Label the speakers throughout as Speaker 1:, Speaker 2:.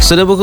Speaker 1: Sudah pukul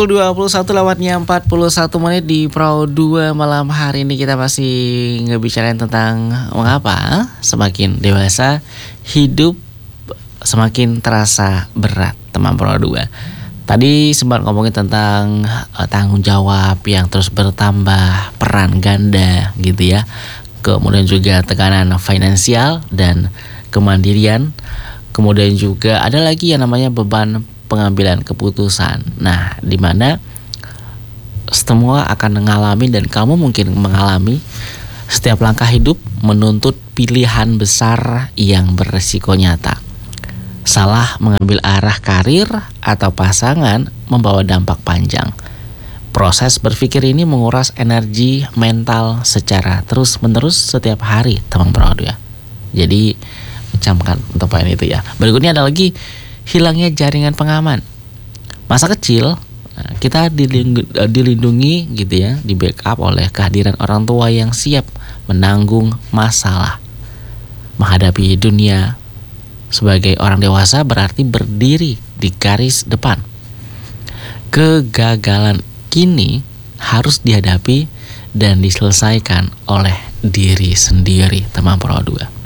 Speaker 1: 21:41 di Pro 2 malam hari ini. Kita masih ngebicarain tentang mengapa semakin dewasa hidup semakin terasa berat, teman Pro 2. Tadi sempat ngomongin tentang tanggung jawab yang terus bertambah, peran ganda gitu ya. Kemudian juga tekanan finansial dan kemandirian. Kemudian juga ada lagi yang namanya beban pengambilan keputusan. Nah, di mana semua akan mengalami dan kamu mungkin mengalami setiap langkah hidup menuntut pilihan besar yang beresiko nyata. Salah mengambil arah karir atau pasangan membawa dampak panjang. Proses berpikir ini menguras energi mental secara terus-menerus setiap hari, teman Pro 2. Jadi, camkan untuk poin itu ya. Berikutnya ada lagi hilangnya jaringan pengaman. Masa kecil kita dilindungi gitu ya, di backup oleh kehadiran orang tua yang siap menanggung masalah. Menghadapi dunia sebagai orang dewasa berarti berdiri di garis depan. Kegagalan kini harus dihadapi dan diselesaikan oleh diri sendiri, teman Pro 2.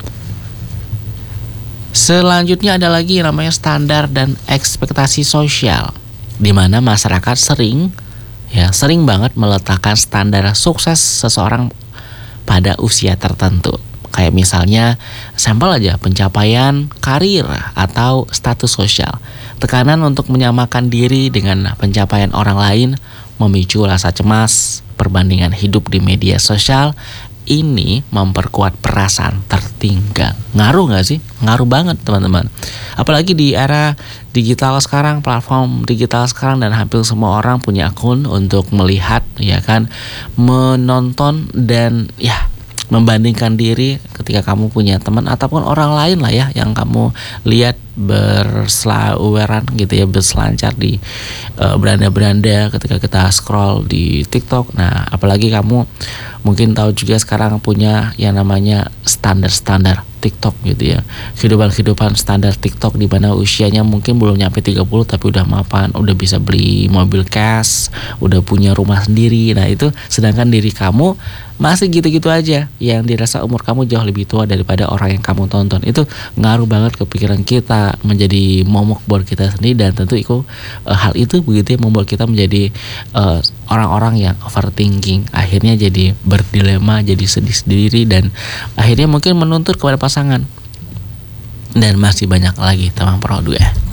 Speaker 1: Selanjutnya ada lagi yang namanya standar dan ekspektasi sosial, di mana masyarakat sering banget meletakkan standar sukses seseorang pada usia tertentu. Kayak misalnya sampel aja pencapaian karir atau status sosial. Tekanan untuk menyamakan diri dengan pencapaian orang lain memicu rasa cemas, perbandingan hidup di media sosial. Ini memperkuat perasaan tertinggal. Ngaruh gak sih? Ngaruh banget teman-teman. Apalagi di era digital sekarang, platform digital sekarang, dan hampir semua orang punya akun untuk melihat, ya kan, menonton dan ya membandingkan diri ketika kamu punya teman ataupun orang lain lah ya yang kamu lihat berselaweran gitu ya, berselancar di beranda-beranda ketika kita scroll di TikTok. Nah, apalagi kamu mungkin tahu juga sekarang punya yang namanya standar-standar TikTok gitu ya. Kehidupan standar TikTok di mana usianya mungkin belum nyampe 30 tapi udah mapan, udah bisa beli mobil cash, udah punya rumah sendiri. Nah, itu sedangkan diri kamu masih gitu-gitu aja, yang dirasa umur kamu jauh lebih tua daripada orang yang kamu tonton. Itu ngaruh banget ke pikiran kita, menjadi momok buat kita sendiri, dan tentu hal itu begitu ya, membuat kita menjadi orang-orang yang overthinking. Akhirnya jadi berdilema, jadi sedih sendiri, dan akhirnya mungkin menuntut kepada pasangan. Dan masih banyak lagi, teman Pro 2.